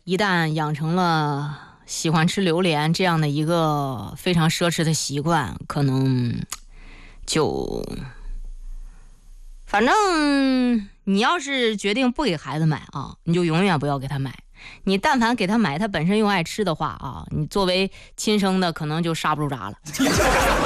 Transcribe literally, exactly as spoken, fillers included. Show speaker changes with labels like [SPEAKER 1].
[SPEAKER 1] 一旦养成了喜欢吃榴莲这样的一个非常奢侈的习惯，可能就反正你要是决定不给孩子买啊，你就永远不要给他买。你但凡给他买他本身又爱吃的话啊，你作为亲生的可能就刹不住闸了。